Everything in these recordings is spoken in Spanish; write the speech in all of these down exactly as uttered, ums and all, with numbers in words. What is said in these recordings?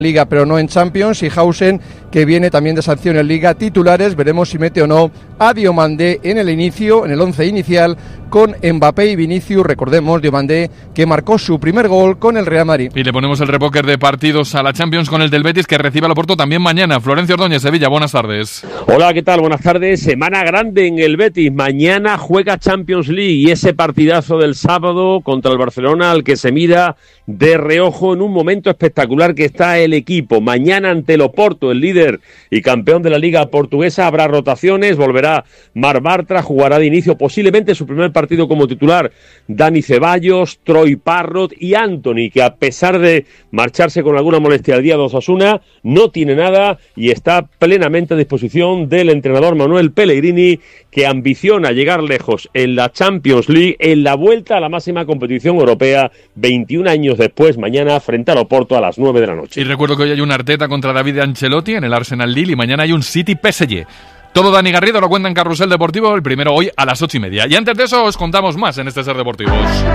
Liga, pero no en Champions, y Hausen, que viene también de sanción en Liga. Titulares, veremos si mete o no a Diomandé en el inicio, en el once inicial, con Mbappé y Vinicius. Recordemos, Diomandé, que marcó su primer gol con el Real Madrid. Y le ponemos el repóquer de partidos a la Champions con el del Betis, que recibe al Oporto también mañana. Florencio Ordóñez, Sevilla, buenas tardes. Hola, ¿qué tal? Buenas tardes. Semana grande en el Betis. Mañana juega Champions League y ese partidazo del sábado contra el Barcelona, al que se mira de reojo en un momento espectacular que está el equipo. Mañana ante el Oporto, el líder y campeón de la Liga Portuguesa, habrá rotaciones, volverá Marc Bartra, jugará de inicio posiblemente su primer partido como titular Dani Ceballos, Troy Parrott y Antony, que a pesar de marcharse con alguna molestia al día de Osasuna, no tiene nada y está plenamente a disposición del entrenador Manuel Pellegrini, que ambiciona llegar lejos en la Champions League, en la vuelta a la máxima competición europea, veintiún años después, mañana frente al Oporto a las nueve de la noche. Y recuerdo que hoy hay un Arteta contra David Ancelotti en el Arsenal Lille y mañana hay un City P S G. Todo Dani Garrido lo cuenta en Carrusel Deportivo, el primero hoy a las ocho y media. Y antes de eso os contamos más en este Ser Deportivos.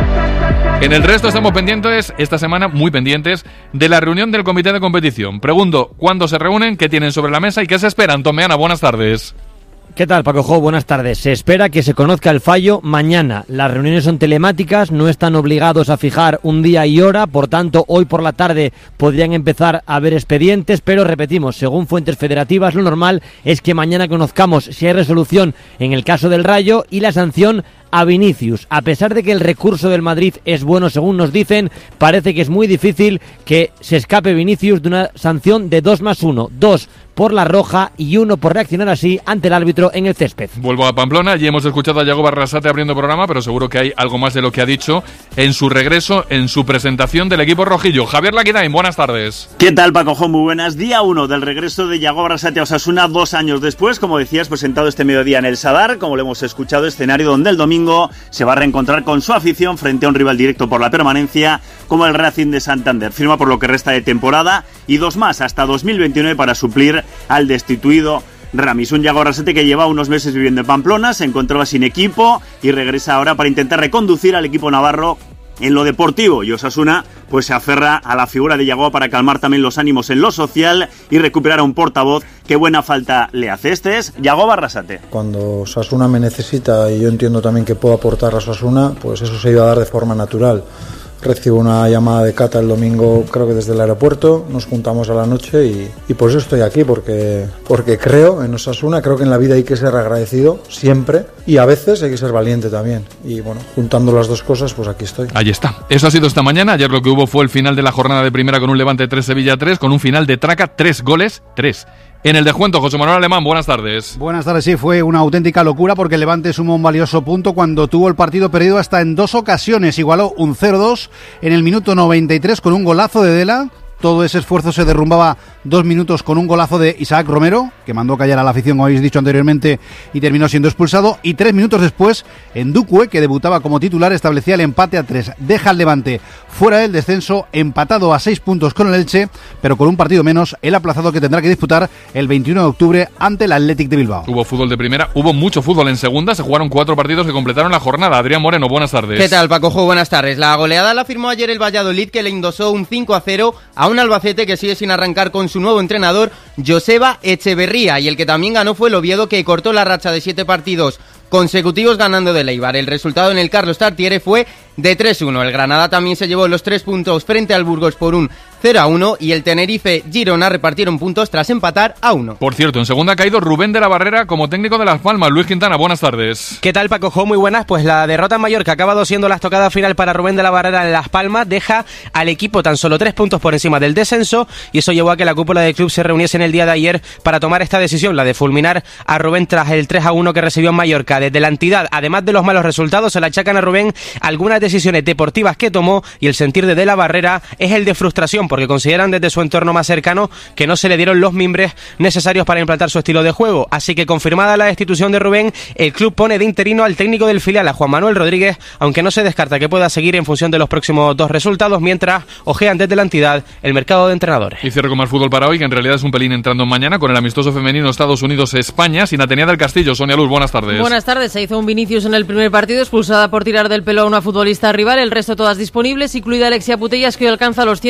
En el resto estamos pendientes, esta semana muy pendientes, de la reunión del comité de competición. Pregunto, ¿cuándo se reúnen? ¿Qué tienen sobre la mesa? ¿Y qué se esperan? Tomeana, buenas tardes. ¿Qué tal, Paco Jo? Buenas tardes. Se espera que se conozca el fallo mañana. Las reuniones son telemáticas, no están obligados a fijar un día y hora, por tanto, hoy por la tarde podrían empezar a haber expedientes, pero repetimos, según fuentes federativas, lo normal es que mañana conozcamos si hay resolución en el caso del Rayo y la sanción a Vinicius. A pesar de que el recurso del Madrid es bueno, según nos dicen, parece que es muy difícil que se escape Vinicius de una sanción de dos más uno. Dos por la roja y uno por reaccionar así ante el árbitro en el césped. Vuelvo a Pamplona, y hemos escuchado a Yago Barrasate abriendo programa, pero seguro que hay algo más de lo que ha dicho en su regreso, en su presentación del equipo rojillo. Javier Laquidain, buenas tardes. ¿Qué tal, Paco Jo? Muy buenas. Día uno del regreso de Yago Barrasate a Osasuna, dos años después, como decías, presentado este mediodía en el Sadar, como lo hemos escuchado, escenario donde el domingo se va a reencontrar con su afición frente a un rival directo por la permanencia como el Racing de Santander. Firma por lo que resta de temporada y dos más hasta dos mil veintinueve para suplir al destituido Ramis. Un Yago Barrasate que lleva unos meses viviendo en Pamplona, se encontraba sin equipo y regresa ahora para intentar reconducir al equipo navarro en lo deportivo, y Osasuna pues se aferra a la figura de Yago para calmar también los ánimos en lo social y recuperar a un portavoz que buena falta le hace. Este es Yago Barrasate. Cuando Osasuna me necesita y yo entiendo también que puedo aportar a Osasuna, pues eso se iba a dar de forma natural. Recibo una llamada de Cata el domingo, creo que desde el aeropuerto, nos juntamos a la noche y, y por eso estoy aquí, porque, porque creo en Osasuna, creo que en la vida hay que ser agradecido siempre y a veces hay que ser valiente también. Y bueno, juntando las dos cosas, pues aquí estoy. Ahí está. Eso ha sido esta mañana. Ayer lo que hubo fue el final de la jornada de primera con un Levante tres, Sevilla tres, con un final de traca, tres goles, tres. En el descuento, José Manuel Alemán, buenas tardes. Buenas tardes, sí, fue una auténtica locura porque el Levante sumó un valioso punto cuando tuvo el partido perdido hasta en dos ocasiones. Igualó un cero dos en el minuto noventa y tres con un golazo de Dela. Todo ese esfuerzo se derrumbaba dos minutos con un golazo de Isaac Romero, que mandó callar a la afición, como habéis dicho anteriormente, y terminó siendo expulsado. Y tres minutos después, Ndukwe, que debutaba como titular, establecía el empate a tres. Deja al Levante fuera del descenso, empatado a seis puntos con el Elche, pero con un partido menos, el aplazado que tendrá que disputar el veintiuno de octubre ante el Athletic de Bilbao. Hubo fútbol de primera, hubo mucho fútbol en segunda, se jugaron cuatro partidos que completaron la jornada. Adrián Moreno, buenas tardes. ¿Qué tal, Paco Jo? Buenas tardes. La goleada la firmó ayer el Valladolid, que le endosó un cinco a cero a un Albacete que sigue sin arrancar con su nuevo entrenador, Joseba Echeverría, y el que también ganó fue el Oviedo, que cortó la racha de siete partidos consecutivos ganando del Eibar. El resultado en el Carlos Tartiere fue de tres uno. El Granada también se llevó los tres puntos frente al Burgos por un cero a uno y el Tenerife Girona repartieron puntos tras empatar a uno. Por cierto, en segunda ha caído Rubén de la Barrera como técnico de Las Palmas. Luis Quintana, buenas tardes. ¿Qué tal, Paco Jo? Muy buenas. Pues la derrota en Mallorca, que ha acabado siendo la estocada final para Rubén de la Barrera en Las Palmas, deja al equipo tan solo tres puntos por encima del descenso, y eso llevó a que la cúpula del club se reuniese en el día de ayer para tomar esta decisión, la de fulminar a Rubén tras el tres a uno que recibió en Mallorca. Desde la entidad, además de los malos resultados, se le achacan a Rubén algunas decisiones deportivas que tomó, y el sentir de De la Barrera es el de frustración, porque consideran desde su entorno más cercano que no se le dieron los mimbres necesarios para implantar su estilo de juego. Así que, confirmada la destitución de Rubén, el club pone de interino al técnico del filial, a Juan Manuel Rodríguez, aunque no se descarta que pueda seguir en función de los próximos dos resultados, mientras ojean desde la entidad el mercado de entrenadores. Y cierro con más fútbol para hoy, que en realidad es un pelín entrando mañana, con el amistoso femenino Estados Unidos-España, sin Atenea del Castillo. Sonia Luz, buenas tardes. Buenas tardes. Se hizo un Vinicius en el primer partido, expulsada por tirar del pelo a una futbolista rival, el resto todas disponibles, incluida Alexia Putellas, que hoy alcanza los ciento cincuenta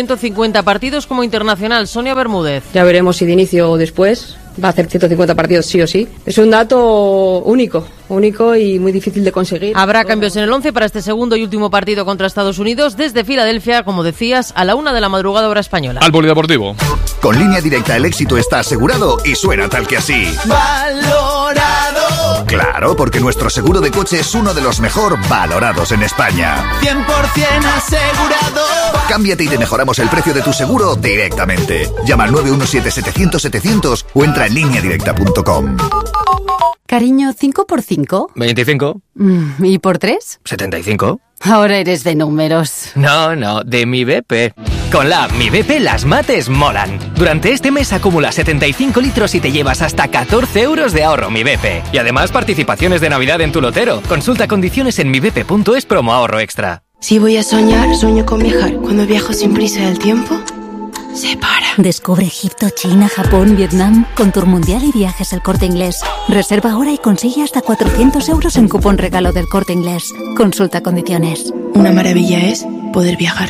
cincuenta partidos como internacional. Sonia Bermúdez. Ya veremos si de inicio o después. Va a hacer ciento cincuenta partidos sí o sí. Es un dato único, único y muy difícil de conseguir. Habrá cambios en el once para este segundo y último partido contra Estados Unidos desde Filadelfia, como decías, a la una de la madrugada hora española. Al polideportivo. Con Línea Directa el éxito está asegurado y suena tal que así. ¡Valorado! Claro, porque nuestro seguro de coche es uno de los mejor valorados en España. cien por ciento asegurado. Cámbiate y te mejoramos el precio de tu seguro directamente. Llama al nueve uno siete setecientos setecientos o entra en línea directa punto com. Cariño, ¿cinco por cinco? veinticinco. Mm, ¿Y por tres? setenta y cinco. Ahora eres de números. No, no, de mi B P. Con la app Mi B P las mates molan. Durante este mes acumula setenta y cinco litros y te llevas hasta catorce euros de ahorro Mi B P. Y además participaciones de Navidad en tu lotero. Consulta condiciones en mi b p punto es promo ahorro extra. Si voy a soñar, sueño con viajar. Cuando viajo sin prisa del tiempo, se para. Descubre Egipto, China, Japón, Vietnam con Tour Mundial y Viajes El Corte Inglés. Reserva ahora y consigue hasta cuatrocientos euros en cupón regalo del Corte Inglés. Consulta condiciones. Una maravilla es poder viajar.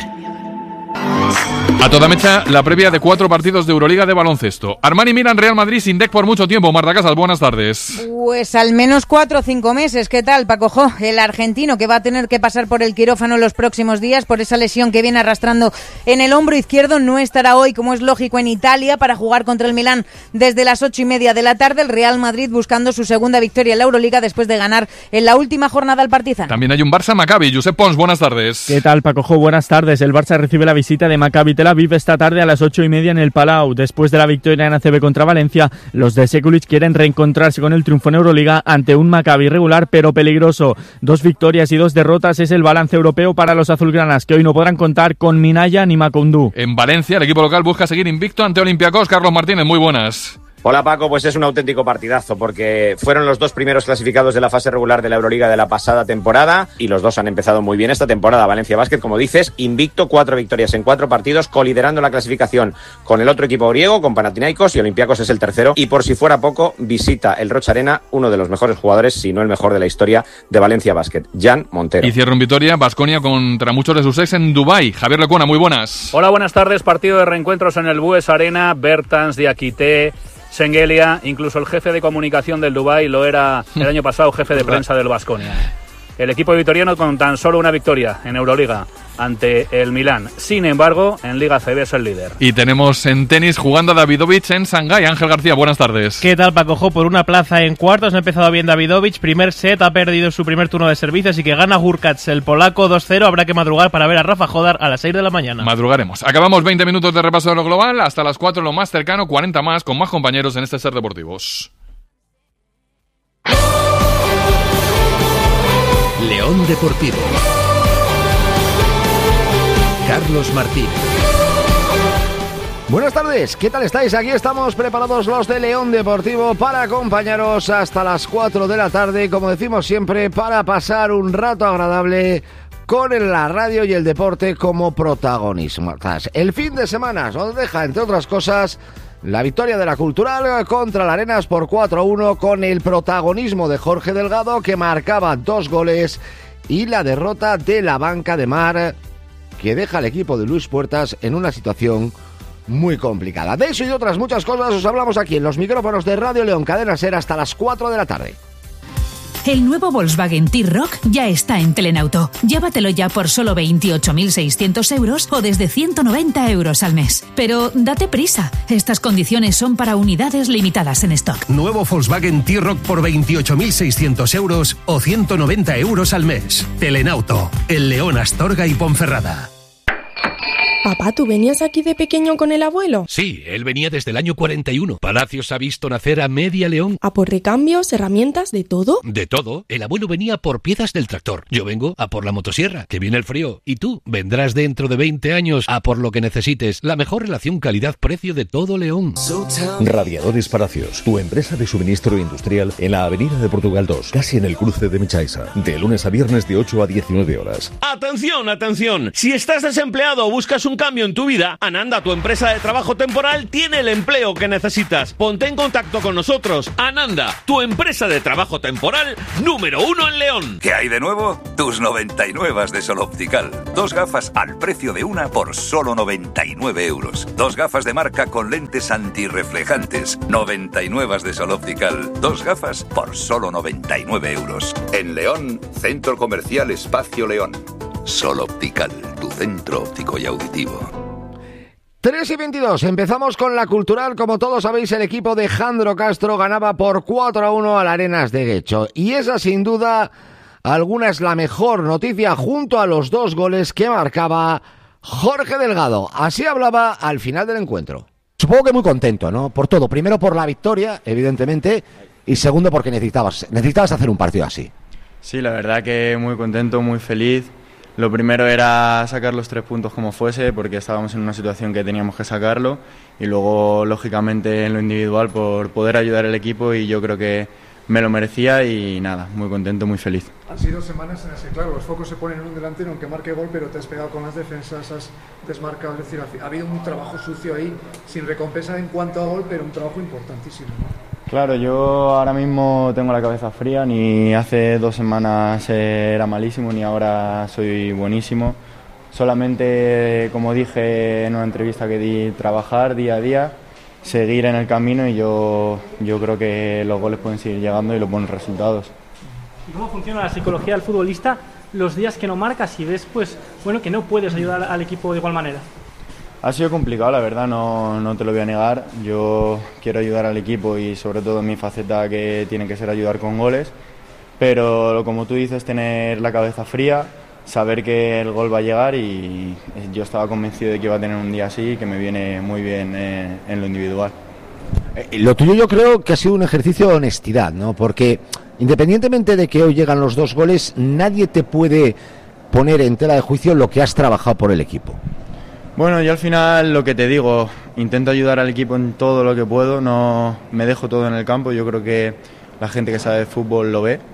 A toda mecha, la previa de cuatro partidos de Euroliga de baloncesto. Armani Milan, Real Madrid sin D E C por mucho tiempo. Marta Casas, buenas tardes. Pues al menos cuatro o cinco meses. ¿Qué tal, Paco Jo? El argentino que va a tener que pasar por el quirófano los próximos días por esa lesión que viene arrastrando en el hombro izquierdo. No estará hoy, como es lógico, en Italia para jugar contra el Milán desde las ocho y media de la tarde. El Real Madrid buscando su segunda victoria en la Euroliga después de ganar en la última jornada al Partizan. También hay un Barça Maccabi. Josep Pons, buenas tardes. ¿Qué tal, Paco Jo? Buenas tardes. El Barça recibe la visita de Maccabi Tel Aviv esta tarde a las ocho y media en el Palau. Después de la victoria en A C B contra Valencia, los de Sekulic quieren reencontrarse con el triunfo en Euroliga ante un Maccabi regular pero peligroso. Dos victorias y dos derrotas es el balance europeo para los azulgranas, que hoy no podrán contar con Minaya ni Macoundou. En Valencia, el equipo local busca seguir invicto ante Olympiacos. Carlos Martínez, muy buenas. Hola Paco, pues es un auténtico partidazo porque fueron los dos primeros clasificados de la fase regular de la Euroliga de la pasada temporada y los dos han empezado muy bien esta temporada. Valencia Basket, como dices, invicto, cuatro victorias en cuatro partidos, coliderando la clasificación con el otro equipo griego, con Panathinaikos, y Olympiacos es el tercero. Y por si fuera poco, visita el Rocha Arena uno de los mejores jugadores, si no el mejor de la historia de Valencia Basket, Jan Montero. Y cierra en Vitoria, Baskonia contra muchos de sus ex en Dubái. Javier Lecuona, muy buenas. Hola, buenas tardes. Partido de reencuentros en el Bues Arena. Bertans, Diakité, Şengelia, incluso el jefe de comunicación del Dubái lo era el año pasado jefe de prensa del Baskonia. El equipo vitoriano con tan solo una victoria en Euroliga ante el Milán. Sin embargo, en Liga C B es el líder. Y tenemos en tenis jugando a Davidovich en Shanghái. Ángel García, buenas tardes. ¿Qué tal, Paco Jo? Por una plaza en cuartos ha empezado bien Davidovich. Primer set, ha perdido su primer turno de servicio, así que gana Hurkacz, el polaco, dos cero. Habrá que madrugar para ver a Rafa Jodar a las seis de la mañana. Madrugaremos. Acabamos veinte minutos de repaso de lo global. Hasta las cuatro lo más cercano, cuarenta más, con más compañeros en este Ser Deportivos. León Deportivo. Carlos Martínez. Buenas tardes, ¿qué tal estáis? Aquí estamos preparados los de León Deportivo para acompañaros hasta las cuatro de la tarde, como decimos siempre, para pasar un rato agradable con la radio y el deporte como protagonistas. El fin de semana nos deja, entre otras cosas, la victoria de la Cultural contra la Arenas por cuatro a uno con el protagonismo de Jorge Delgado, que marcaba dos goles, y la derrota de la Banca de Mar, que deja al equipo de Luis Puertas en una situación muy complicada. De eso y de otras muchas cosas os hablamos aquí en los micrófonos de Radio León Cadena Ser hasta las cuatro de la tarde. El nuevo Volkswagen T-Roc ya está en Telenauto. Llévatelo ya por solo veintiocho mil seiscientos euros o desde ciento noventa euros al mes. Pero date prisa, estas condiciones son para unidades limitadas en stock. Nuevo Volkswagen T-Roc por veintiocho mil seiscientos euros o ciento noventa euros al mes. Telenauto, el León, Astorga y Ponferrada. Papá, ¿tú venías aquí de pequeño con el abuelo? Sí, él venía desde el año cuarenta y uno. Palacios ha visto nacer a Media León. ¿A por recambios, herramientas, de todo? De todo. El abuelo venía por piezas del tractor. Yo vengo a por la motosierra, que viene el frío. Y tú vendrás dentro de veinte años a por lo que necesites. La mejor relación calidad-precio de todo León. Radiadores Palacios, tu empresa de suministro industrial en la Avenida de Portugal dos, casi en el cruce de Mechaisa. De lunes a viernes de ocho a diecinueve horas. ¡Atención, atención! Si estás desempleado o buscas un cambio en tu vida, Ananda, tu empresa de trabajo temporal, tiene el empleo que necesitas. Ponte en contacto con nosotros. Ananda, tu empresa de trabajo temporal número uno en León. ¿Qué hay de nuevo? Tus noventa y nueve de Sol Optical. Dos gafas al precio de una por solo noventa y nueve euros. Dos gafas de marca con lentes antirreflejantes. noventa y nueve de Sol Optical. Dos gafas por solo noventa y nueve euros. En León, Centro Comercial Espacio León. Sol Optical, tu centro óptico y auditivo. tres y veintidós, empezamos con la cultural. Como todos sabéis, el equipo de Jandro Castro ganaba por cuatro a uno al Arenas de Guecho. Y esa, sin duda alguna, es la mejor noticia, junto a los dos goles que marcaba Jorge Delgado. Así hablaba al final del encuentro. Supongo que muy contento, ¿no? Por todo. Primero por la victoria, evidentemente, y segundo porque necesitabas, necesitabas hacer un partido así. Sí, la verdad que muy contento, muy feliz. Lo primero era sacar los tres puntos como fuese, porque estábamos en una situación que teníamos que sacarlo, y luego, lógicamente, en lo individual por poder ayudar al equipo, y yo creo que me lo merecía y nada, muy contento, muy feliz. Han sido semanas en las que, claro, los focos se ponen en un delantero aunque marque gol, pero te has pegado con las defensas, has desmarcado, es decir, ha habido un trabajo sucio ahí, sin recompensa en cuanto a gol, pero un trabajo importantísimo, ¿no? Claro, yo ahora mismo tengo la cabeza fría, ni hace dos semanas era malísimo, ni ahora soy buenísimo. Solamente, como dije en una entrevista que di, trabajar día a día, seguir en el camino, y yo, yo creo que los goles pueden seguir llegando y los buenos resultados. ¿Y cómo funciona la psicología del futbolista los días que no marcas y ves, pues, bueno, que no puedes ayudar al equipo de igual manera? Ha sido complicado, la verdad, no, no te lo voy a negar. Yo quiero ayudar al equipo y sobre todo en mi faceta, que tiene que ser ayudar con goles, pero como tú dices, tener la cabeza fría, saber que el gol va a llegar, y yo estaba convencido de que iba a tener un día así, que me viene muy bien en, en lo individual. Eh, lo tuyo yo creo que ha sido un ejercicio de honestidad, ¿no? Porque independientemente de que hoy llegan los dos goles, nadie te puede poner en tela de juicio lo que has trabajado por el equipo. Bueno, yo al final lo que te digo, intento ayudar al equipo en todo lo que puedo, no me dejo todo en el campo. Yo creo que la gente que sabe de fútbol lo ve,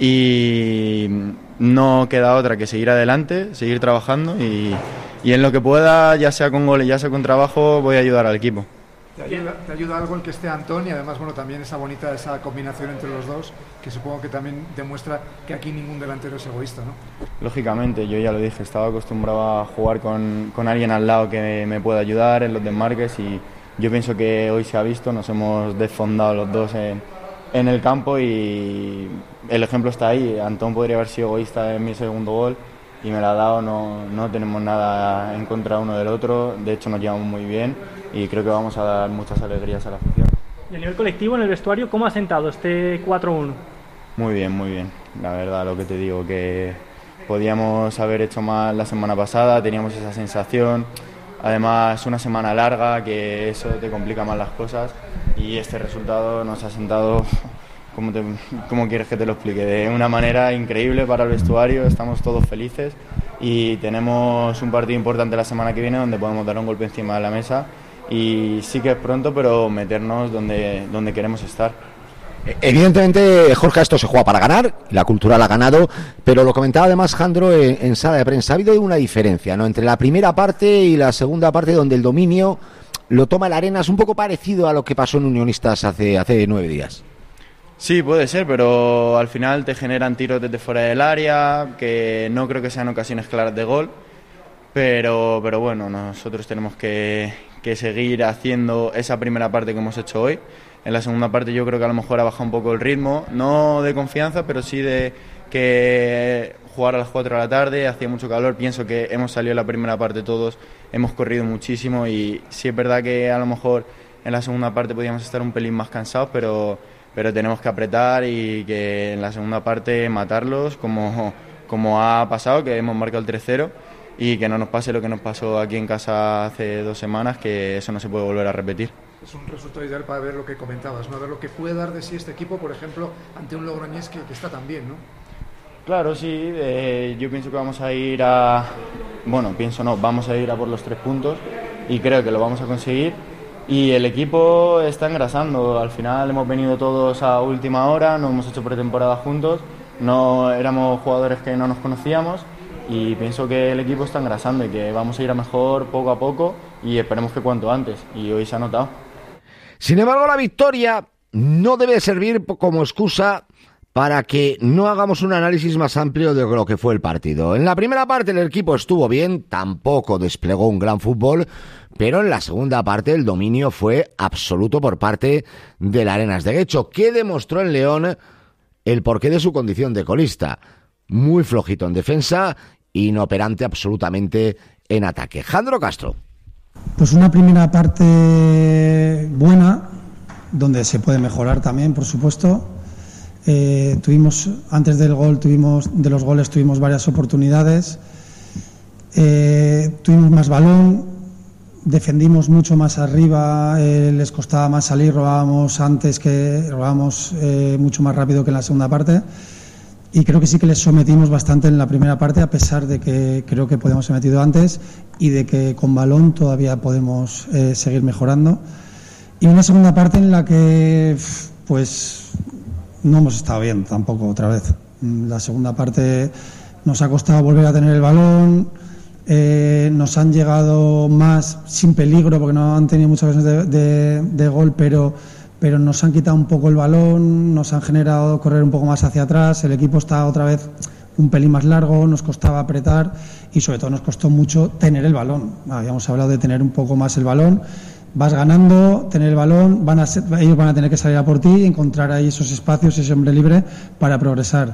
y no queda otra que seguir adelante, seguir trabajando, y, y en lo que pueda, ya sea con goles, ya sea con trabajo, voy a ayudar al equipo. ¿Te ayuda, te ayuda algo el que esté Antón? Y además, bueno, también esa bonita, esa combinación entre los dos, que supongo que también demuestra que aquí ningún delantero es egoísta, ¿no? Lógicamente, yo ya lo dije, estaba acostumbrado a jugar con, con alguien al lado que me pueda ayudar en los desmarques, y yo pienso que hoy se ha visto, nos hemos desfondado los dos en, en el campo, y el ejemplo está ahí. Antón podría haber sido egoísta en mi segundo gol y me la ha dado, no, no tenemos nada en contra uno del otro, de hecho nos llevamos muy bien y creo que vamos a dar muchas alegrías a la afición. Y a nivel colectivo, en el vestuario, ¿cómo ha sentado este cuatro uno? Muy bien, muy bien, la verdad, lo que te digo, que podíamos haber hecho más la semana pasada, teníamos esa sensación, además una semana larga, que eso te complica más las cosas, y este resultado nos ha sentado, ¿cómo, te, cómo quieres que te lo explique? De una manera increíble para el vestuario, estamos todos felices y tenemos un partido importante la semana que viene donde podemos dar un golpe encima de la mesa, y sí que es pronto, pero meternos donde, donde queremos estar. Evidentemente, Jorge, esto se juega para ganar, la cultural ha ganado, pero lo comentaba además Jandro en, en sala de prensa, ha habido una diferencia, ¿no?, entre la primera parte y la segunda parte, donde el dominio lo toma el Arenas, un poco parecido a lo que pasó en Unionistas hace, hace nueve días. Sí, puede ser, pero al final te generan tiros desde fuera del área, que no creo que sean ocasiones claras de gol, pero, pero bueno, nosotros tenemos que, que seguir haciendo esa primera parte que hemos hecho hoy. En la segunda parte yo creo que a lo mejor ha bajado un poco el ritmo, no de confianza, pero sí de que jugar a las cuatro de la tarde, hacía mucho calor, pienso que hemos salido en la primera parte todos, hemos corrido muchísimo, y sí es verdad que a lo mejor en la segunda parte podíamos estar un pelín más cansados, pero, pero tenemos que apretar y que en la segunda parte matarlos, como, como ha pasado, que hemos marcado el tres cero, y que no nos pase lo que nos pasó aquí en casa hace dos semanas, que eso no se puede volver a repetir. Es un resultado ideal para ver lo que comentabas, ¿no? A ver lo que puede dar de sí este equipo, por ejemplo, ante un Logroñés que, que está tan bien, ¿no? Claro, sí, eh, yo pienso que vamos a ir a... Bueno, pienso no, vamos a ir a por los tres puntos y creo que lo vamos a conseguir. Y el equipo está engrasando, al final hemos venido todos a última hora, no hemos hecho pretemporada juntos, no éramos jugadores que no nos conocíamos y pienso que el equipo está engrasando y que vamos a ir a mejor poco a poco y esperemos que cuanto antes, y hoy se ha notado. Sin embargo, la victoria no debe servir como excusa para que no hagamos un análisis más amplio de lo que fue el partido. En la primera parte el equipo estuvo bien, tampoco desplegó un gran fútbol, pero en la segunda parte el dominio fue absoluto por parte del Arenas de Guecho, que demostró en León el porqué de su condición de colista. Muy flojito en defensa, inoperante absolutamente en ataque. Jandro Castro. Pues una primera parte buena, donde se puede mejorar también, por supuesto. Eh, tuvimos antes del gol tuvimos de los goles tuvimos varias oportunidades, eh, tuvimos más balón, defendimos mucho más arriba, eh, les costaba más salir, robábamos antes que robábamos eh, mucho más rápido que en la segunda parte, y creo que sí que les sometimos bastante en la primera parte, a pesar de que creo que podemos haber metido antes y de que con balón todavía podemos eh, seguir mejorando. Y una segunda parte en la que pues no hemos estado bien tampoco otra vez. La segunda parte nos ha costado volver a tener el balón, eh, nos han llegado más sin peligro porque no han tenido muchas veces de, de, de gol, pero, pero nos han quitado un poco el balón, nos han generado correr un poco más hacia atrás, el equipo está otra vez un pelín más largo, nos costaba apretar y sobre todo nos costó mucho tener el balón. Habíamos hablado de tener un poco más el balón. Vas ganando, tener el balón, van a ser, ellos van a tener que salir a por ti y encontrar ahí esos espacios, ese hombre libre para progresar.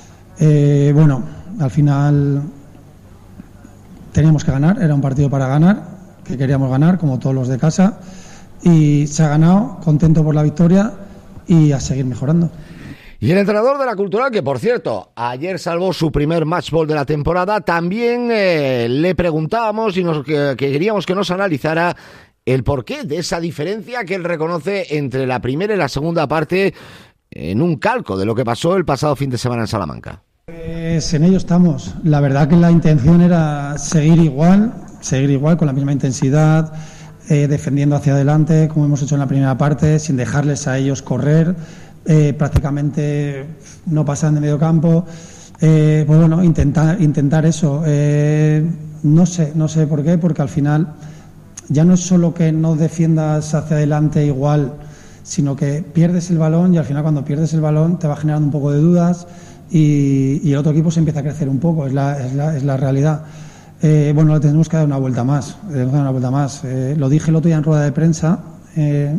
Eh, bueno, al final teníamos que ganar, era un partido para ganar, que queríamos ganar, como todos los de casa, y se ha ganado, contento por la victoria y a seguir mejorando. Y el entrenador de la Cultural, que por cierto, ayer salvó su primer match ball de la temporada, también eh, le preguntábamos y nos, que, que queríamos que nos analizara el porqué de esa diferencia que él reconoce entre la primera y la segunda parte en un calco de lo que pasó el pasado fin de semana en Salamanca. Pues en ello estamos. La verdad que la intención era seguir igual, seguir igual con la misma intensidad, eh, defendiendo hacia adelante como hemos hecho en la primera parte, sin dejarles a ellos correr, eh, prácticamente no pasan de medio campo. Eh, pues bueno, intentar, intentar eso. Eh, no sé, no sé por qué, porque al final ya no es solo que no defiendas hacia adelante igual, sino que pierdes el balón y al final cuando pierdes el balón te va generando un poco de dudas y, y el otro equipo se empieza a crecer un poco, es la, es la, es la realidad. Eh, bueno, le tenemos que dar una vuelta más, tenemos que dar una vuelta más. Eh, lo dije el otro día en rueda de prensa, eh,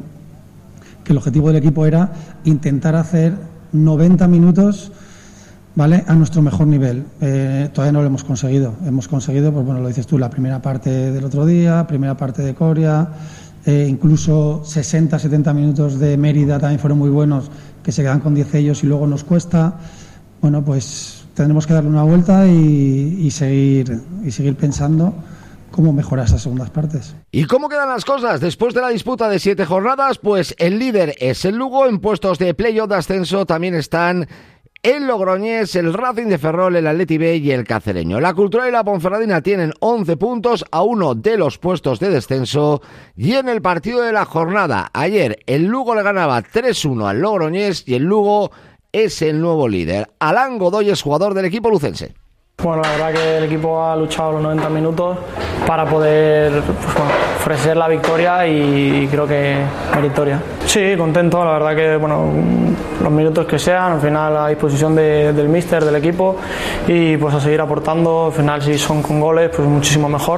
que el objetivo del equipo era intentar hacer noventa minutos, ¿vale?, a nuestro mejor nivel. Eh, todavía no lo hemos conseguido. Hemos conseguido, pues bueno, lo dices tú, la primera parte del otro día, primera parte de Coria, eh, incluso sesenta, setenta minutos de Mérida también fueron muy buenos, que se quedan con diez ellos y luego nos cuesta. Bueno, pues tendremos que darle una vuelta y, y seguir y seguir pensando cómo mejorar esas segundas partes. ¿Y cómo quedan las cosas? Después de la disputa de siete jornadas, pues el líder es el Lugo. En puestos de playoff de ascenso también están el Logroñés, el Racing de Ferrol, el Atleti B y el Cacereño. La Cultural y la Ponferradina tienen once puntos a uno de los puestos de descenso. Y en el partido de la jornada, ayer el Lugo le ganaba tres uno al Logroñés y el Lugo es el nuevo líder. Alán Godoy es jugador del equipo lucense. Bueno, la verdad que el equipo ha luchado los noventa minutos para poder pues, bueno, ofrecer la victoria y creo que meritoria. Sí, contento, la verdad que bueno, los minutos que sean, al final a disposición de, del míster, del equipo y pues a seguir aportando, al final si son con goles pues muchísimo mejor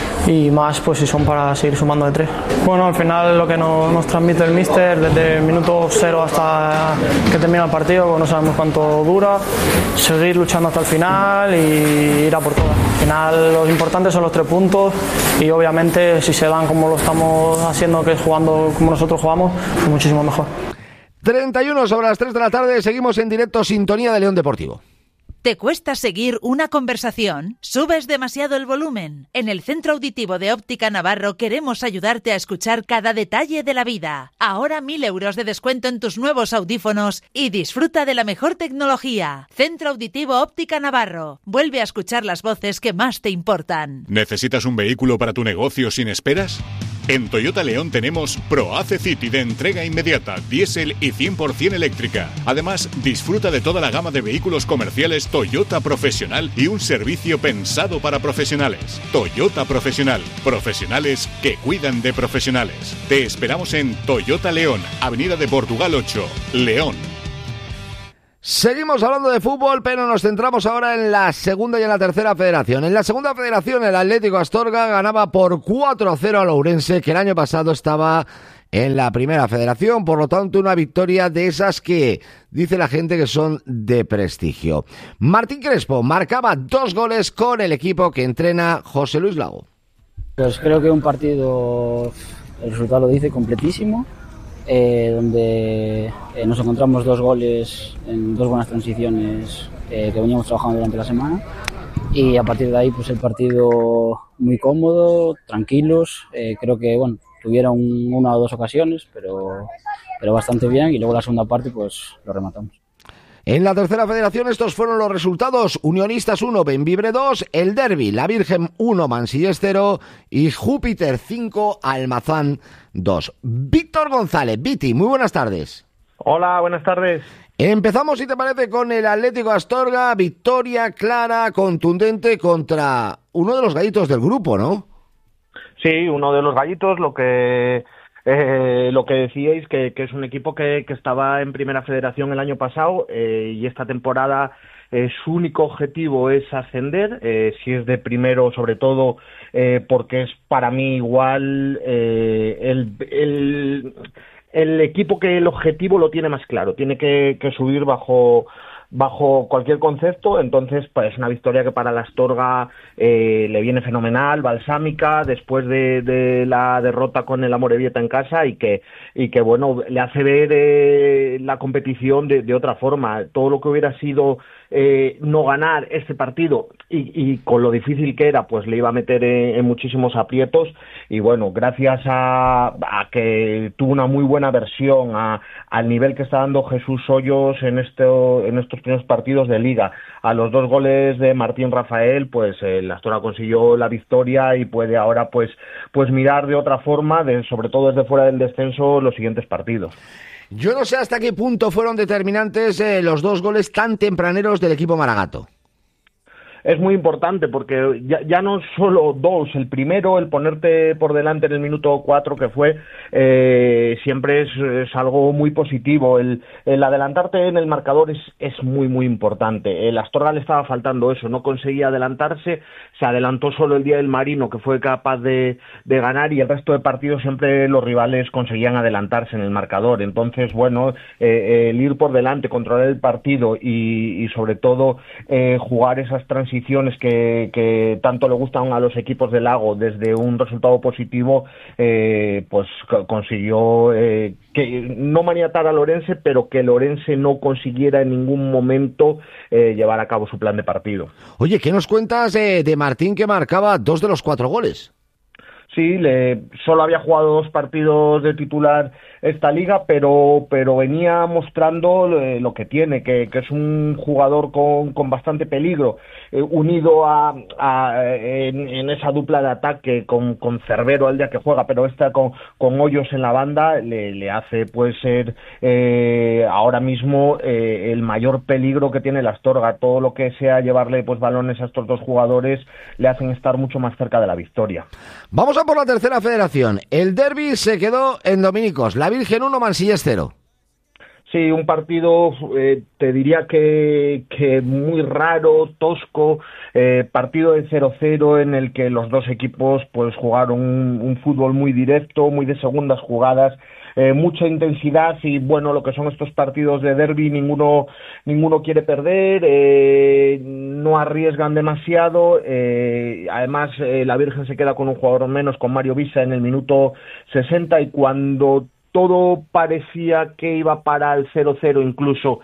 y más pues si son para seguir sumando de tres. Bueno, al final lo que nos, nos transmite el míster desde el minuto cero hasta que termina el partido, pues no sabemos cuánto dura, seguir luchando hasta el final y ir a por todas. Al final los importantes son los tres puntos y obviamente si se dan como lo estamos haciendo, que es jugando como nosotros jugamos, pues muchísimo mejor. treinta y uno sobre las tres de la tarde, seguimos en directo, Sintonía de León Deportivo. ¿Te cuesta seguir una conversación? ¿Subes demasiado el volumen? En el Centro Auditivo de Óptica Navarro queremos ayudarte a escuchar cada detalle de la vida. Ahora mil euros de descuento en tus nuevos audífonos y disfruta de la mejor tecnología. Centro Auditivo Óptica Navarro. Vuelve a escuchar las voces que más te importan. ¿Necesitas un vehículo para tu negocio sin esperas? En Toyota León tenemos ProAce City de entrega inmediata, diésel y cien por ciento eléctrica. Además, disfruta de toda la gama de vehículos comerciales Toyota Profesional y un servicio pensado para profesionales. Toyota Profesional. Profesionales que cuidan de profesionales. Te esperamos en Toyota León, Avenida de Portugal ocho, León. Seguimos hablando de fútbol, pero nos centramos ahora en la segunda y en la tercera federación. En la segunda federación, el Atlético Astorga ganaba por cuatro a cero al Ourense, que el año pasado estaba en la primera federación. Por lo tanto, una victoria de esas que dice la gente que son de prestigio. Martín Crespo marcaba dos goles con el equipo que entrena José Luis Lago. Pues creo que un partido, el resultado lo dice, completísimo. Eh, donde eh, nos encontramos dos goles en dos buenas transiciones eh, que veníamos trabajando durante la semana, y a partir de ahí pues el partido muy cómodo, tranquilos. Eh, creo que bueno, tuvieron una o dos ocasiones, pero, pero bastante bien, y luego la segunda parte pues lo rematamos. En la tercera federación estos fueron los resultados: Unionistas uno, Benvibre dos, el Derbi, La Virgen uno, Mansillés cero y Júpiter cinco, Almazán dos. Víctor González, Viti, muy buenas tardes. Hola, buenas tardes. Empezamos, si te parece, con el Atlético Astorga, victoria clara, contundente contra uno de los gallitos del grupo, ¿no? Sí, uno de los gallitos, lo que... Eh, lo que decíais, que, que es un equipo que, que estaba en Primera Federación el año pasado eh, y esta temporada eh, su único objetivo es ascender, eh, si es de primero sobre todo eh, porque es para mí igual eh, el, el, el equipo que el objetivo lo tiene más claro, tiene que, que subir bajo... bajo cualquier concepto. Entonces pues es una victoria que para la Astorga eh, le viene fenomenal, balsámica, después de, de la derrota con el Amorebieta en casa, y que y que bueno, le hace ver eh, la competición de, de otra forma. Todo lo que hubiera sido eh, no ganar este partido y, y con lo difícil que era, pues le iba a meter en, en muchísimos aprietos, y bueno, gracias a, a que tuvo una muy buena versión a, al nivel que está dando Jesús Hoyos en este en estos primeros partidos de Liga, a los dos goles de Martín Rafael, pues eh, la Astorga consiguió la victoria y puede ahora pues pues mirar de otra forma, de, sobre todo desde fuera del descenso, los siguientes partidos. Yo no sé hasta qué punto fueron determinantes eh, los dos goles tan tempraneros del equipo maragato. Es muy importante porque ya, ya no solo dos, el primero, el ponerte por delante en el minuto cuatro que fue, eh, siempre es, es algo muy positivo. El, el adelantarte en el marcador es, es muy muy importante. El Astorga le estaba faltando eso, no conseguía adelantarse, se adelantó solo el día del Marino, que fue capaz de, de ganar, y el resto de partidos siempre los rivales conseguían adelantarse en el marcador. Entonces, bueno, eh, el ir por delante, controlar el partido y, y sobre todo eh, jugar esas transiciones Que, que tanto le gustan a los equipos del Lago desde un resultado positivo, eh, pues consiguió eh, que no maniatar al Ourense, pero que el Ourense no consiguiera en ningún momento eh, llevar a cabo su plan de partido. Oye, ¿qué nos cuentas eh, de Martín, que marcaba dos de los cuatro goles? Sí, le, solo había jugado dos partidos de titular esta liga, pero pero venía mostrando eh, lo que tiene, que, que es un jugador con, con bastante peligro, eh, unido a, a en, en esa dupla de ataque con, con Cervero el día que juega, pero esta con, con Hoyos en la banda le, le hace pues ser eh, ahora mismo eh, el mayor peligro que tiene la Astorga. Todo lo que sea llevarle pues balones a estos dos jugadores le hacen estar mucho más cerca de la victoria. Vamos a por la tercera federación. El Derbi se quedó en Dominicos, La Virgen uno, Mansillés cero. Sí, un partido, eh, te diría que, que muy raro, tosco, eh, partido de cero cero en el que los dos equipos pues jugaron un, un fútbol muy directo, muy de segundas jugadas, eh, mucha intensidad, y bueno, lo que son estos partidos de derbi, ninguno ninguno quiere perder, eh, no arriesgan demasiado, eh, además eh, la Virgen se queda con un jugador menos, con Mario Visa en el minuto sesenta, y cuando todo parecía que iba para el cero cero, incluso